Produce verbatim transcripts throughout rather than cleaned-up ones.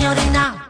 Signorina.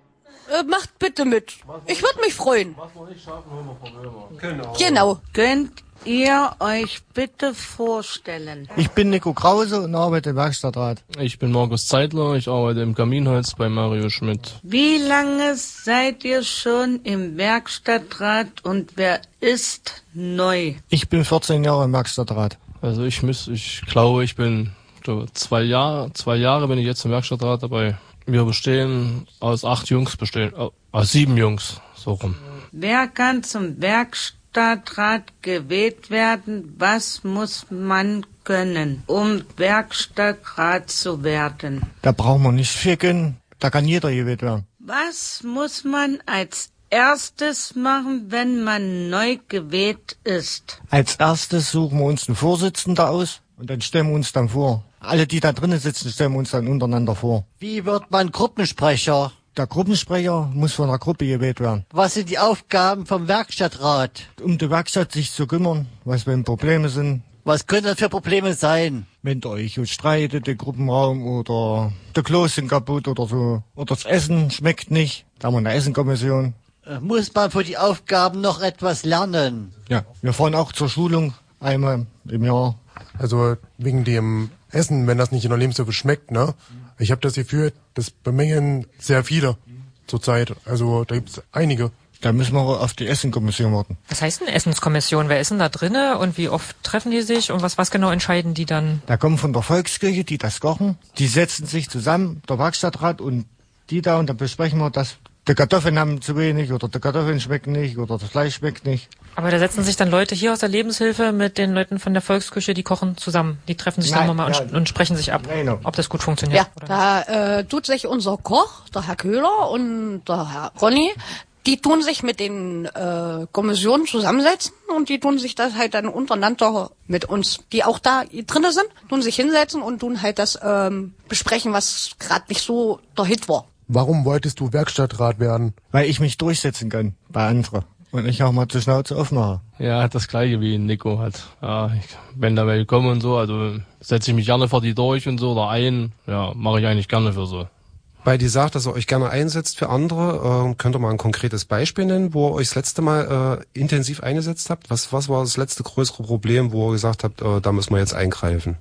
Äh, macht bitte mit. Ich würde mich freuen. Was wir nicht schaffen, holen wir Probleme. Genau. Genau. Könnt ihr euch bitte vorstellen? Ich bin Nico Krause und arbeite im Werkstattrat. Ich bin Markus Zeitler, ich arbeite im Kaminholz bei Mario Schmidt. Wie lange seid ihr schon im Werkstattrat und wer ist neu? Ich bin vierzehn Jahre im Werkstattrat. Also ich muss, ich glaube, ich bin so zwei Jahre, zwei Jahre bin ich jetzt im Werkstattrat dabei. Wir bestehen aus acht Jungs, bestehen, aus sieben Jungs, so rum. Wer kann zum Werkstattrat gewählt werden? Was muss man können, um Werkstattrat zu werden? Da braucht man nicht viel können, da kann jeder gewählt werden. Was muss man als erstes machen, wenn man neu gewählt ist? Als erstes suchen wir uns einen Vorsitzenden aus und dann stellen wir uns dann vor. Alle, die da drinnen sitzen, stellen wir uns dann untereinander vor. Wie wird man Gruppensprecher? Der Gruppensprecher muss von der Gruppe gewählt werden. Was sind die Aufgaben vom Werkstattrat? Um die Werkstatt sich zu kümmern, was wenn Probleme sind. Was können das für Probleme sein? Wenn ihr euch streitet, der Gruppenraum oder die Klos sind kaputt oder so. Oder das Essen schmeckt nicht. Da haben wir eine Essenkommission. Muss man für die Aufgaben noch etwas lernen? Ja, wir fahren auch zur Schulung einmal im Jahr. Also wegen dem Essen, wenn das nicht in der Lebenshilfe schmeckt, ne? Ich habe das Gefühl, das bemängeln sehr viele zurzeit. Also da gibt's einige. Da müssen wir auf die Essenkommission warten. Was heißt denn Essenskommission? Wer ist denn da drinne und wie oft treffen die sich und was, was genau entscheiden die dann? Da kommen von der Volkskirche, die das kochen. Die setzen sich zusammen, der Werkstattrat und die da, und dann besprechen wir, dass die Kartoffeln haben zu wenig oder die Kartoffeln schmecken nicht oder das Fleisch schmeckt nicht. Aber da setzen sich dann Leute hier aus der Lebenshilfe mit den Leuten von der Volksküche, die kochen zusammen. Die treffen sich Nein, dann nochmal ja, und, und sprechen sich ab, nein, no. ob das gut funktioniert. Ja, oder da äh, tut sich unser Koch, der Herr Köhler und der Herr Ronny, die tun sich mit den äh, Kommissionen zusammensetzen und die tun sich das halt dann untereinander mit uns, die auch da drinne sind, tun sich hinsetzen und tun halt das ähm, besprechen, was gerade nicht so der Hit war. Warum wolltest du Werkstattrat werden? Weil ich mich durchsetzen kann bei anderen. Und ich auch mal zur Schnauze aufmache. Ja, das gleiche wie Nico hat. Ja, ich, wenn da welche kommen und so, also setze ich mich gerne für die durch und so oder ein. Ja, mache ich eigentlich gerne für so. Weil ihr sagt, dass ihr euch gerne einsetzt für andere, äh, könnt ihr mal ein konkretes Beispiel nennen, wo ihr euch das letzte Mal äh, intensiv eingesetzt habt? Was, was war das letzte größere Problem, wo ihr gesagt habt, äh, da müssen wir jetzt eingreifen?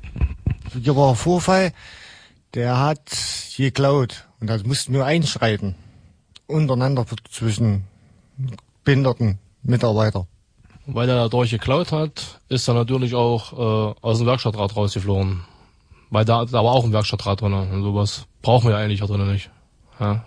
Hier war ein Vorfall, der hat geklaut. Und da mussten wir einschreiten. Untereinander zwischen behinderten Mitarbeitern. Weil er dadurch geklaut hat, ist er natürlich auch äh, aus dem Werkstattrat rausgeflogen. Weil da, da war auch ein Werkstattrat drin und sowas brauchen wir eigentlich da drinnen nicht. Ja.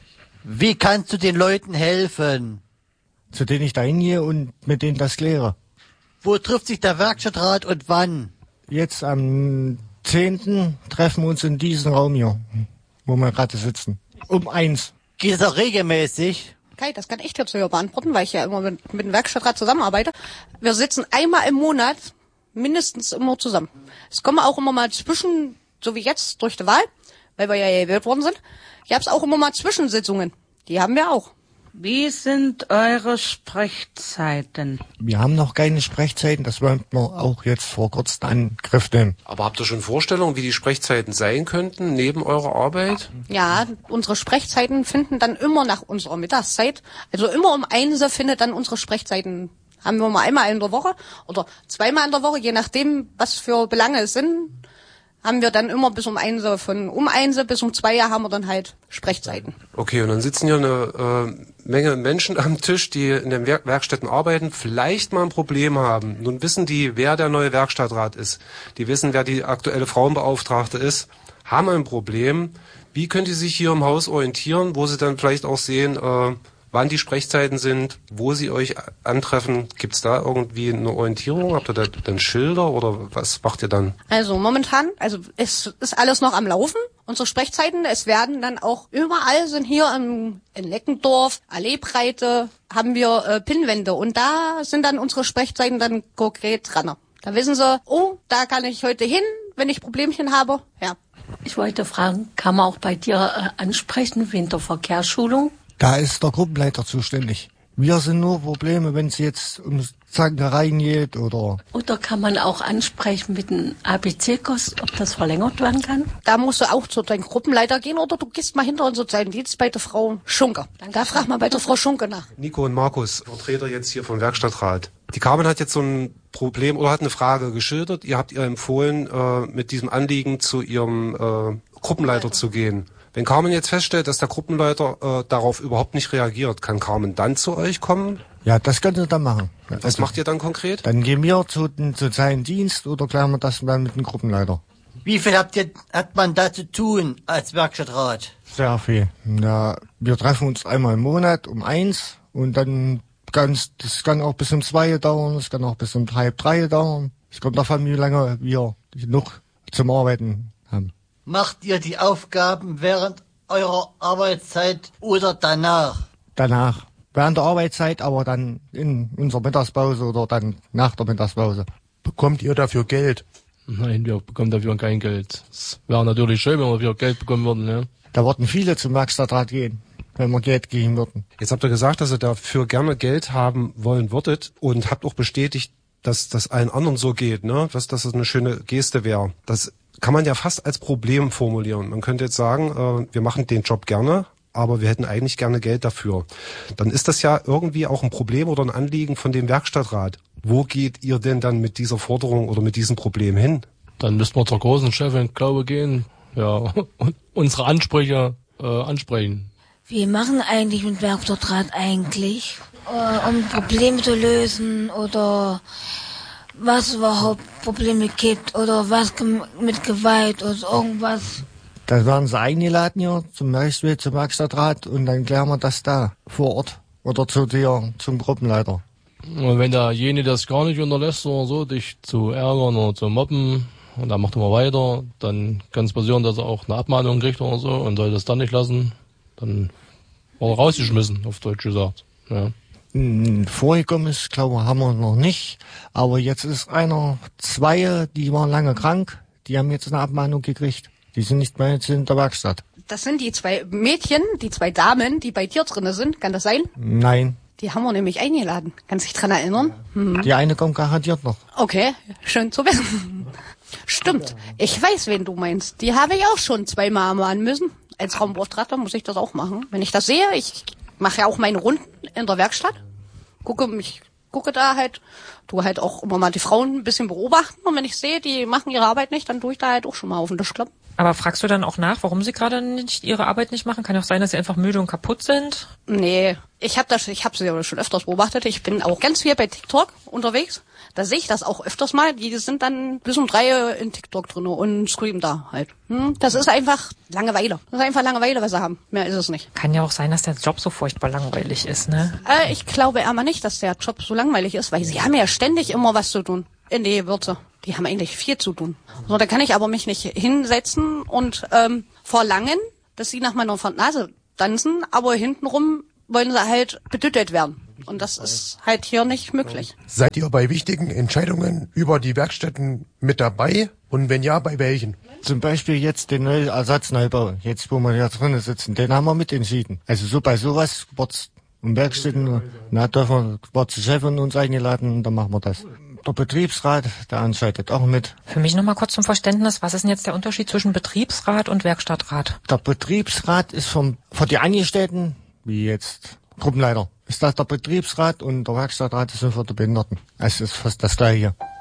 Wie kannst du den Leuten helfen? Zu denen ich da hingehe und mit denen das kläre. Wo trifft sich der Werkstattrat und wann? Jetzt am zehnten treffen wir uns in diesem Raum hier, wo wir gerade sitzen. Um eins. Geht es auch regelmäßig? Kai, das kann ich dir zu hier beantworten, weil ich ja immer mit, mit dem Werkstattrat zusammenarbeite. Wir sitzen einmal im Monat mindestens immer zusammen. Es kommen auch immer mal zwischen, so wie jetzt durch die Wahl, weil wir ja gewählt worden sind, gab es auch immer mal Zwischensitzungen. Die haben wir auch. Wie sind eure Sprechzeiten? Wir haben noch keine Sprechzeiten, das wollen wir auch jetzt vor kurzem Angriff nehmen. Aber habt ihr schon Vorstellungen, wie die Sprechzeiten sein könnten, neben eurer Arbeit? Ja, unsere Sprechzeiten finden dann immer nach unserer Mittagszeit. Also immer um eins findet dann unsere Sprechzeiten. Haben wir mal einmal in der Woche oder zweimal in der Woche, je nachdem, was für Belange es sind, haben wir dann immer bis um eins, von um eins bis um zwei haben wir dann halt Sprechzeiten. Okay, und dann sitzen hier eine äh, Menge Menschen am Tisch, die in den Werk- Werkstätten arbeiten, vielleicht mal ein Problem haben. Nun wissen die, wer der neue Werkstattrat ist. Die wissen, wer die aktuelle Frauenbeauftragte ist, haben ein Problem. Wie können die sich hier im Haus orientieren, wo sie dann vielleicht auch sehen, äh, wann die Sprechzeiten sind, wo sie euch antreffen? Gibt's da irgendwie eine Orientierung? Habt ihr da dann Schilder oder was macht ihr dann? Also momentan, also es ist alles noch am Laufen, unsere Sprechzeiten. Es werden dann auch überall, sind hier im, in Leckendorf, Alleebreite, haben wir äh, Pinnwände und da sind dann unsere Sprechzeiten dann konkret dran. Da wissen sie, oh, da kann ich heute hin, wenn ich Problemchen habe. Ja. Ich wollte fragen, kann man auch bei dir äh, ansprechen wegen der Verkehrsschulung? Da ist der Gruppenleiter zuständig. Wir sind nur Probleme, wenn es jetzt um Zankereien geht oder... Oder kann man auch ansprechen mit einem A B C-Kurs, ob das verlängert werden kann? Da musst du auch zu deinem Gruppenleiter gehen oder du gehst mal hinter unseren sozialen Dienst bei der Frau Schunke. Da frag mal bei der Frau Schunke nach. Nico und Markus, Vertreter jetzt hier vom Werkstattrat. Die Carmen hat jetzt so ein Problem oder hat eine Frage geschildert. Ihr habt ihr empfohlen, äh, mit diesem Anliegen zu ihrem äh, Gruppenleiter zu gehen. Wenn Carmen jetzt feststellt, dass der Gruppenleiter äh, darauf überhaupt nicht reagiert, kann Carmen dann zu euch kommen? Ja, das könnt ihr dann machen. Was Also, macht ihr dann konkret? Dann gehen wir zu dem sozialen Dienst oder klären wir das dann mit dem Gruppenleiter. Wie viel habt ihr, hat man da zu tun als Werkstattrat? Sehr viel. Ja, wir treffen uns einmal im Monat um eins und dann ganz, das kann auch bis um zwei dauern, es kann auch bis um halb drei dauern. Es kommt davon, wie lange wir genug zum Arbeiten haben. Macht ihr die Aufgaben während eurer Arbeitszeit oder danach? Danach. Während der Arbeitszeit, aber dann in unserer Mittagspause oder dann nach der Mittagspause. Bekommt ihr dafür Geld? Nein, wir bekommen dafür kein Geld. Es wäre natürlich schön, wenn wir dafür Geld bekommen würden, ja. Da würden viele zum Werkstattrat gehen, wenn wir Geld geben würden. Jetzt habt ihr gesagt, dass ihr dafür gerne Geld haben wollen würdet und habt auch bestätigt, dass das allen anderen so geht, ne? Dass das eine schöne Geste wäre. Das kann man ja fast als Problem formulieren. Man könnte jetzt sagen, äh, wir machen den Job gerne, aber wir hätten eigentlich gerne Geld dafür. Dann ist das ja irgendwie auch ein Problem oder ein Anliegen von dem Werkstattrat. Wo geht ihr denn dann mit dieser Forderung oder mit diesem Problem hin? Dann müssten wir zur großen Chefin, glaube ich, gehen, ja, und unsere Ansprüche äh, ansprechen. Wir machen eigentlich mit Werkstattrat eigentlich, äh, um Probleme zu lösen oder was überhaupt Probleme gibt oder was gem- mit Gewalt oder irgendwas. Da werden sie eingeladen hier zum Beispiel zum Werkstattrat und dann klären wir das da vor Ort oder zu dir, zum Gruppenleiter. Und wenn derjenige das gar nicht unterlässt oder so, dich zu ärgern oder zu mobben, und dann macht er mal weiter, dann kann es passieren, dass er auch eine Abmahnung kriegt oder so und soll das dann nicht lassen, dann war er rausgeschmissen, auf Deutsch gesagt. Ja. Vorgekommen ist, glaube ich, haben wir noch nicht. Aber jetzt ist einer, zwei, die waren lange krank, die haben jetzt eine Abmahnung gekriegt. Die sind nicht mehr jetzt in der Werkstatt. Das sind die zwei Mädchen, die zwei Damen, die bei dir drinne sind. Kann das sein? Nein. Die haben wir nämlich eingeladen. Kannst dich dran erinnern? Hm. Die eine kommt garantiert noch. Okay, schön zu wissen. Stimmt. Ich weiß, wen du meinst. Die habe ich auch schon zweimal ermahnen müssen. Als Raumbeauftragter muss ich das auch machen. Wenn ich das sehe, ich mache ja auch meine Runden in der Werkstatt. Gucke mich, gucke da halt, tu halt auch immer mal die Frauen ein bisschen beobachten. Und wenn ich sehe, die machen ihre Arbeit nicht, dann tue ich da halt auch schon mal auf den Tisch klappen. Aber fragst du dann auch nach, warum sie gerade nicht ihre Arbeit nicht machen? Kann ja auch sein, dass sie einfach müde und kaputt sind. Nee, ich habe das, ich habe sie ja schon öfters beobachtet. Ich bin auch ganz viel bei TikTok unterwegs. Da sehe ich das auch öfters mal. Die sind dann bis um drei in TikTok drin und screamen da halt. Hm? Das ist einfach Langeweile. Das ist einfach Langeweile, was sie haben. Mehr ist es nicht. Kann ja auch sein, dass der Job so furchtbar langweilig ist, ne? Äh, ich glaube aber nicht, dass der Job so langweilig ist, weil sie haben ja ständig immer was zu tun in die Würze. Die haben eigentlich viel zu tun. So, da kann ich aber mich nicht hinsetzen und ähm, verlangen, dass sie nach meiner Nase tanzen, aber hintenrum wollen sie halt betüttelt werden. Und das ist halt hier nicht möglich. Seid ihr bei wichtigen Entscheidungen über die Werkstätten mit dabei? Und wenn ja, bei welchen? Zum Beispiel jetzt den neuen Ersatzneubau, jetzt wo wir hier drinnen sitzen, den haben wir mitentschieden. Also so bei sowas wird's um Werkstätten, na, dürfen wird die Chefin uns eingeladen und dann machen wir das. Der Betriebsrat, der entscheidet auch mit. Für mich nochmal kurz zum Verständnis, was ist denn jetzt der Unterschied zwischen Betriebsrat und Werkstattrat? Der Betriebsrat ist vom, für die Angestellten, wie jetzt Gruppenleiter, ist das der Betriebsrat und der Werkstattrat ist für die Behinderten. Es ist fast das Gleiche.